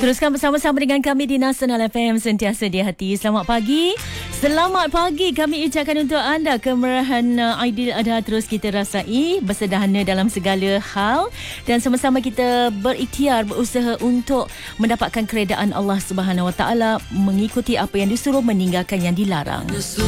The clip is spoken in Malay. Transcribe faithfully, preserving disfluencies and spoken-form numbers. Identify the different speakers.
Speaker 1: Teruskan bersama-sama dengan kami di Nasional F M, sentiasa di hati. Selamat pagi. Selamat pagi kami ucapkan untuk anda. Kemerahan uh, Aidiladha terus kita rasai, bersederhana dalam segala hal dan sama-sama kita berikhtiar, berusaha untuk mendapatkan keredaan Allah Subhanahu Wa Taala, mengikuti apa yang disuruh, meninggalkan yang dilarang.